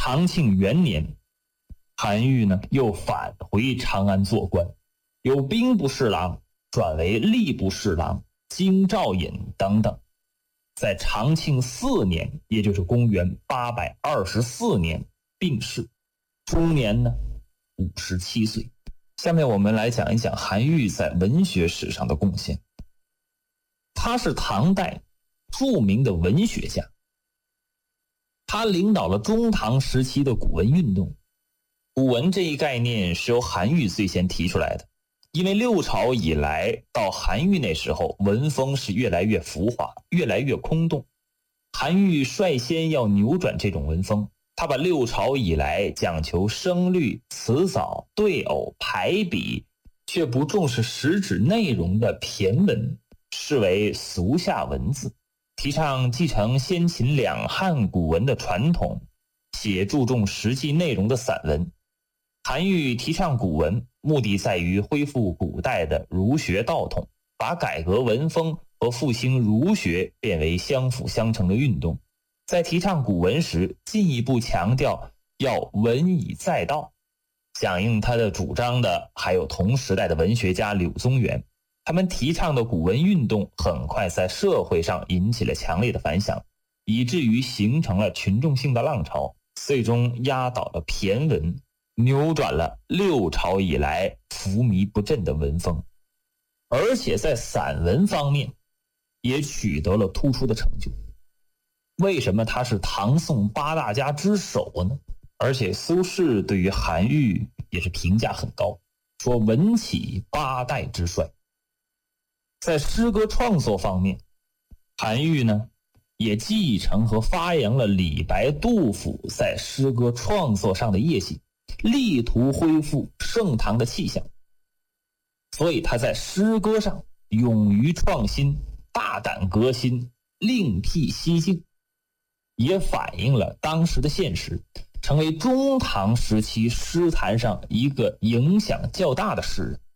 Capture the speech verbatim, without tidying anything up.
长庆元年，韩愈呢又返回长安做官，由兵部侍郎转为吏部侍郎、京兆尹等等。在长庆四年，也就是公元八百二十四年病逝，终年呢五十七岁。下面我们来讲一讲韩愈在文学史上的贡献。他是唐代著名的文学家，他领导了中唐时期的古文运动。古文这一概念是由韩愈最先提出来的，因为六朝以来到韩愈那时候，文风是越来越浮华，越来越空洞。韩愈率先要扭转这种文风，他把六朝以来讲求声律、词藻、对偶、排比，却不重视实质内容的骈文视为俗下文字，提倡继承先秦两汉古文的传统，写注重实际内容的散文。韩愈提倡古文，目的在于恢复古代的儒学道统，把改革文风和复兴儒学变为相辅相成的运动。在提倡古文时，进一步强调要文以载道。响应他的主张的还有同时代的文学家柳宗元，他们提倡的古文运动很快在社会上引起了强烈的反响，以至于形成了群众性的浪潮，最终压倒了骈文，扭转了六朝以来浮靡不振的文风。而且在散文方面也取得了突出的成就。为什么他是唐宋八大家之首呢？而且苏轼对于韩愈也是评价很高，说文起八代之帅。在诗歌创作方面，韩愈呢也继承和发扬了李白、杜甫在诗歌创作上的业绩，力图恢复盛唐的气象。所以他在诗歌上勇于创新，大胆革新，另辟蹊径，也反映了当时的现实，成为中唐时期诗坛上一个影响较大的诗人。